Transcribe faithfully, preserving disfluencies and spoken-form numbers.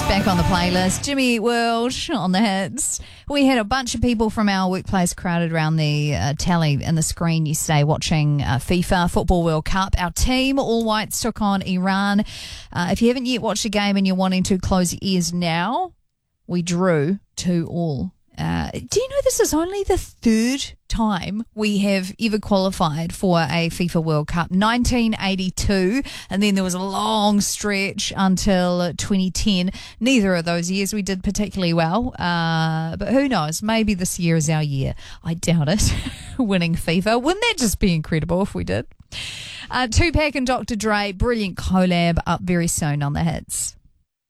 Back on the playlist, Jimmy Eat World on the hits. We had a bunch of people from our workplace crowded around the uh, tally and the screen yesterday watching uh, FIFA Football World Cup. Our team, All Whites, took on Iran. Uh, if you haven't yet watched the game and you're wanting to, close your ears now. We drew two all. Uh, do you know this is only the third time we have ever qualified for a FIFA World Cup? nineteen eighty-two, and then there was a long stretch until twenty ten. Neither of those years we did particularly well, uh, but who knows? Maybe this year is our year. I doubt it. Winning FIFA. Wouldn't that just be incredible if we did? Uh, Tupac and Doctor Dre, brilliant collab, up very soon on the hits.